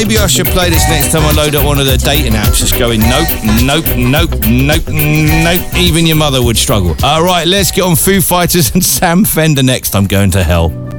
Maybe I should play this next time I load up one of the dating apps. Just going, nope, nope, nope, nope, nope. Even your mother would struggle. All right, let's get on Foo Fighters and Sam Fender next. I'm going to hell.